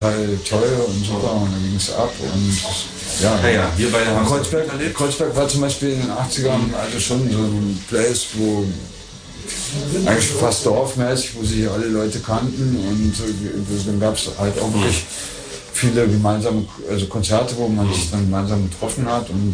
halt toll und super und dann ging es ab und ja, wir beide haben Kreuzberg war zum Beispiel in den 80ern also schon so ein Place, wo eigentlich fast dorfmäßig, wo sich alle Leute kannten und dann gab es halt auch wirklich viele gemeinsame Konzerte, wo man sich dann gemeinsam getroffen hat und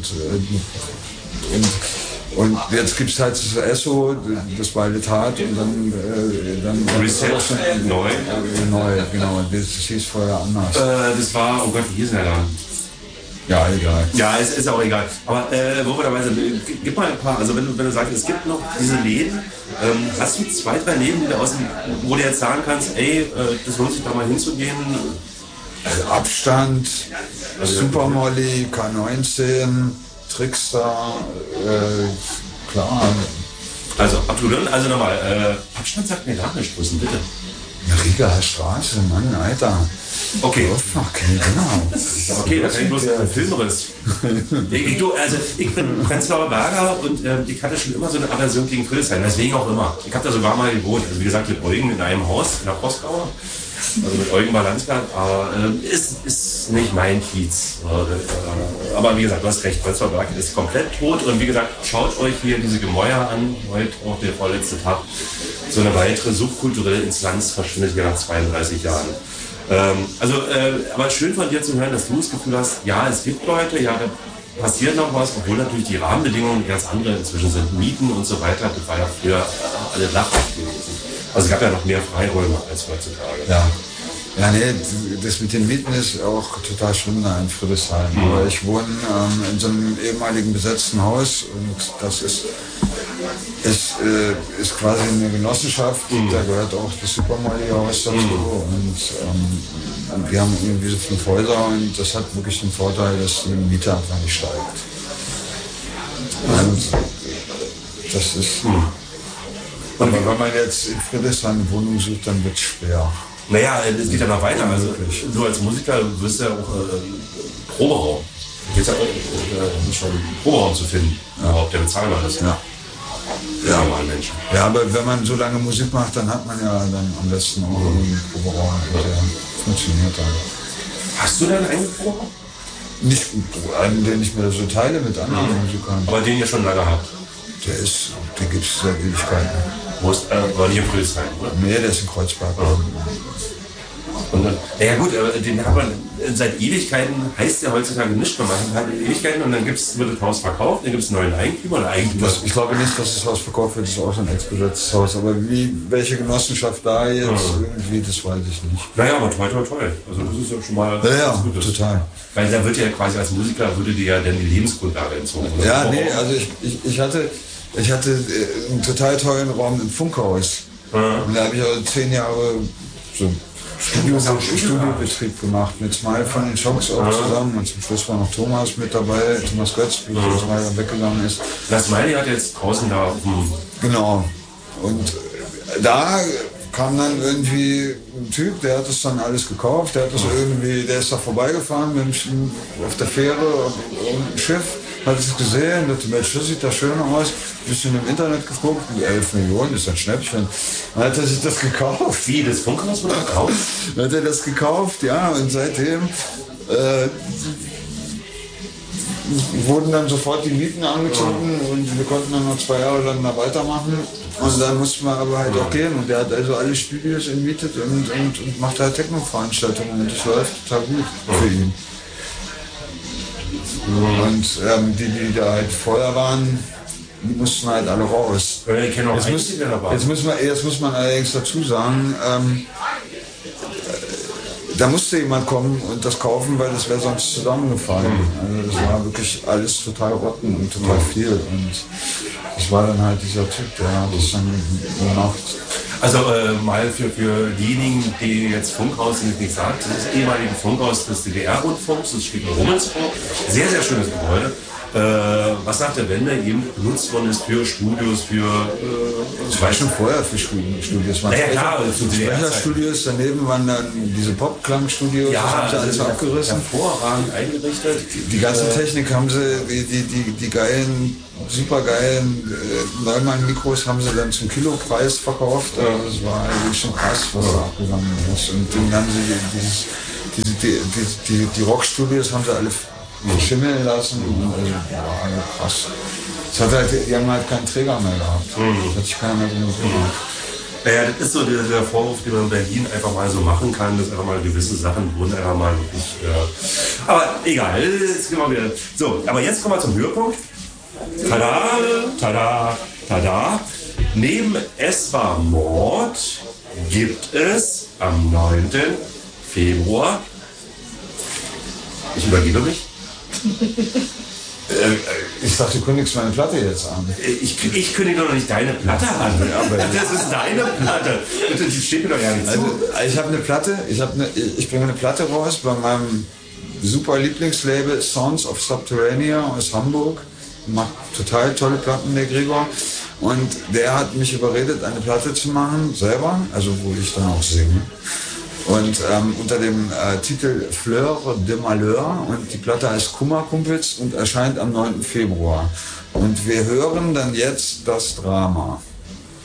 jetzt gibt es halt das Esso, das war Tat und dann Reset, neu, genau, das hieß vorher anders. Das war, oh Gott, wie hieß der da? Ja, egal. Ja, es ist auch egal. Aber wo wir dabei sind, gib mal ein paar, also wenn du sagst, es gibt noch diese Läden, hast du 2, 3 Läden, die du wo du jetzt sagen kannst, ey, das lohnt sich da mal hinzugehen? Also Abstand, Super Molly, K19, Trickster, klar. Also, also nochmal, Abstand sagt mir gar nicht, wo ist denn bitte? Rieger Straße, Mann, Alter. Okay. Genau. Okay, da kann ich bloß einen Filmriss. Ich bin Prenzlauer Berger und ich hatte schon immer so eine Aversion gegen Friedrichshain, deswegen auch immer. Ich habe da sogar mal gewohnt, also wie gesagt mit Eugen in einem Haus, in der Postgauer. Also mit Eugen Balanzberg, aber ist nicht mein Kiez. Aber wie gesagt, du hast recht, Prenzlauer Berg ist komplett tot und wie gesagt, schaut euch hier diese Gemäuer an, heute auch der vorletzte Tag. So eine weitere subkulturelle Instanz verschwindet hier nach 32 Jahren. Aber schön von dir zu hören, dass du das Gefühl hast, ja, es gibt Leute, ja, da passiert noch was, obwohl natürlich die Rahmenbedingungen ganz andere inzwischen sind. Mieten und so weiter, das war ja früher alle lachhaft gewesen. Also es gab ja noch mehr Freiräume als heutzutage. Ja, nee, das mit den Mieten ist auch total schlimm da in Friedrichshain. Aber ich wohne in so einem ehemaligen besetzten Haus und das ist quasi eine Genossenschaft, da gehört auch das Supermali-Haus dazu und wir haben irgendwie so 5 Häuser und das hat wirklich den Vorteil, dass die Miete einfach nicht steigt. Und das ist... Aber wenn man jetzt in Friedrichshain eine Wohnung sucht, dann wird es schwer. Naja, es geht ja noch weiter. Also, du als Musiker wirst ja auch Proberaum. Jetzt schon Proberaum zu finden, überhaupt der bezahlbar ist. Ja, aber wenn man so lange Musik macht, dann hat man ja dann am besten auch einen Proberaum, der funktioniert dann. Hast du denn einen Proberaum? Nicht einen, den ich mir so teile mit anderen Musikern. Aber den ihr schon lange habt? Den gibt es seit Ewigkeiten. Wo ist, war nicht in Friedrichshain, oder? Nee, der ist in Kreuzberg. Und dann, ja gut, aber den hat man seit Ewigkeiten, heißt ja heutzutage nicht mehr. Man hat Ewigkeiten und dann wird das Haus verkauft, dann gibt es einen neuen Eigentümer oder Eigentümer. Ich glaube nicht, dass das Haus verkauft wird, das ist auch so ein ex-besetztes Haus. Aber welche Genossenschaft da jetzt irgendwie, das weiß ich nicht. Naja, aber toll. Also das ist ja schon mal was Gutes. Total. Weil da wird ja quasi als Musiker, würde dir ja dann die Lebensgrundlage entzogen. Ja, nee, also ich hatte einen total tollen Raum im Funkhaus. Und da habe ich also 10 Jahre so Studiobetrieb gemacht, mit Smile von den Schocks auch zusammen. Und zum Schluss war noch Thomas mit dabei, Thomas Götz, wie Smile weggegangen ist. Das Smiley hat jetzt draußen da... Genau. Und da kam dann irgendwie ein Typ, der hat das dann alles gekauft, der ist da vorbeigefahren auf der Fähre auf ein Schiff, hat es gesehen, dachte, Mensch, das sieht da schön aus, ein bisschen im Internet geguckt, 11 Millionen ist ein Schnäppchen. Dann hat er sich das gekauft. Wie, das Funkhaus wurde gekauft? Dann hat er das gekauft, ja, und seitdem wurden dann sofort die Mieten angezogen und wir konnten dann noch 2 Jahre lang da weitermachen. Und dann mussten wir aber halt auch gehen. Und der hat also alle Studios entmietet und macht halt Techno-Veranstaltungen und das läuft total gut für ihn. Und die da halt vorher waren, die mussten halt alle raus. Jetzt muss man allerdings dazu sagen, da musste jemand kommen und das kaufen, weil das wäre sonst zusammengefallen. Also das war wirklich alles total rotten und total viel. Und das war dann halt dieser Typ, der hat das dann gemacht. Also mal für diejenigen, die jetzt Funkhaus nicht sagt, das ist das ehemalige Funkhaus des DDR-Rundfunks, das steht in Rummelsburg. Sehr, sehr schönes Gebäude. Was nach der Wende eben benutzt worden ist für Studios, das war schon vorher für Studios. Ja, klar, Sprecherstudios, daneben waren dann diese Pop-Klang-Studios, das haben sie alles abgerissen. Hervorragend eingerichtet. Die ganze Technik haben sie, die geilen, supergeilen Neumann-Mikros haben sie dann zum Kilopreis verkauft. Das war eigentlich schon krass, was da abgegangen ist. Und dann haben sie die Rockstudios haben sie alle verschimmeln lassen. Und, krass. Die haben halt keinen Träger mehr gehabt. Das hat sich keiner mehr drum gekümmert. Naja, das ist so der Vorwurf, den man in Berlin einfach mal so machen kann, dass einfach mal gewisse Sachen wurden einfach mal wirklich. Aber egal, jetzt gehen wir wieder. So, aber jetzt kommen wir zum Höhepunkt. Tada, tada, tada. Neben Es war Mord gibt es am 9. Februar. Ich übergebe mich. Ich dachte, du kündigst meine Platte jetzt an. Ich kündige doch noch nicht deine Platte an. Das ist deine Platte. Die steht mir doch ja nicht zu. Also, ich habe eine Platte, ich bringe eine Platte raus bei meinem super Lieblingslabel Sounds of Subterranea aus Hamburg. Macht total tolle Platten, der Gregor. Und der hat mich überredet, eine Platte zu machen, selber, also wo ich dann auch singe. Und unter dem Titel Fleur de Malheur, und die Platte heißt Kummerkumpels und erscheint am 9. Februar. Und wir hören dann jetzt das Drama.